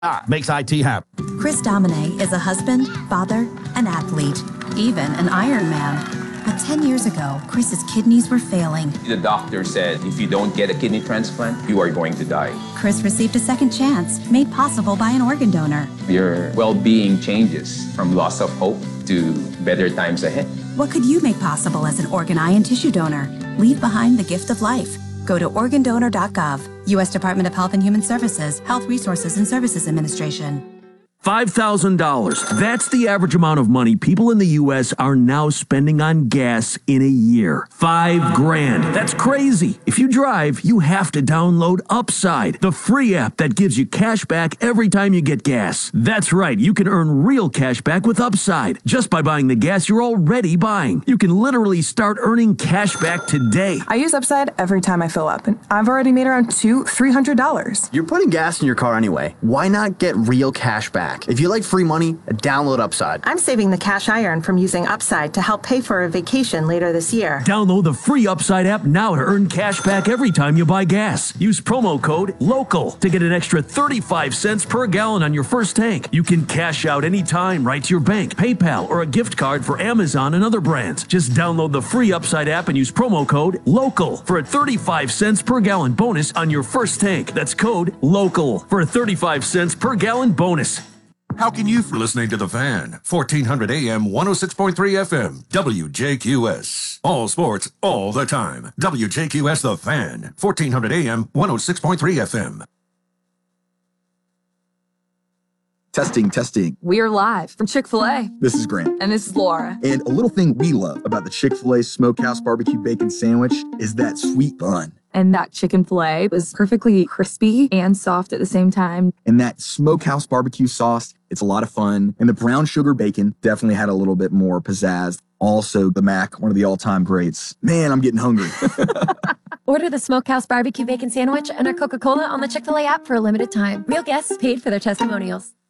makes IT happen. Chris Domine is a husband, father, an athlete, even an Ironman. But 10 years ago, Chris's kidneys were failing. The doctor said, if you don't get a kidney transplant, you are going to die. Chris received a second chance, made possible by an organ donor. Your well-being changes from loss of hope to better times ahead. What could you make possible as an organ, eye, and tissue donor? Leave behind the gift of life. Go to organdonor.gov. U.S. Department of Health and Human Services, Health Resources and Services Administration. $5,000. That's the average amount of money people in the U.S. are now spending on gas in a year. $5,000. That's crazy. If you drive, you have to download Upside, the free app that gives you cash back every time you get gas. That's right. You can earn real cash back with Upside just by buying the gas you're already buying. You can literally start earning cash back today. I use Upside every time I fill up, and I've already made around $300. You're putting gas in your car anyway. Why not get real cash back? If you like free money, download Upside. I'm saving the cash I earn from using Upside to help pay for a vacation later this year. Download the free Upside app now to earn cash back every time you buy gas. Use promo code LOCAL to get an extra 35 cents per gallon on your first tank. You can cash out anytime right to your bank, PayPal, or a gift card for Amazon and other brands. Just download the free Upside app and use promo code LOCAL for a 35 cents per gallon bonus on your first tank. That's code LOCAL for a 35 cents per gallon bonus. How can you for listening to The Fan? 1400 AM, 106.3 FM, WJQS. All sports, all the time. WJQS The Fan, 1400 AM, 106.3 FM. Testing. We are live from Chick-fil-A. This is Grant. And this is Laura. And a little thing we love about the Chick-fil-A Smokehouse Barbecue Bacon Sandwich is that sweet bun. And that chicken filet was perfectly crispy and soft at the same time. And that smokehouse barbecue sauce, it's a lot of fun. And the brown sugar bacon definitely had a little bit more pizzazz. Also, the Mac, one of the all-time greats. Man, I'm getting hungry. Order the Smokehouse Barbecue Bacon Sandwich and our Coca-Cola on the Chick-fil-A app for a limited time. Real guests paid for their testimonials.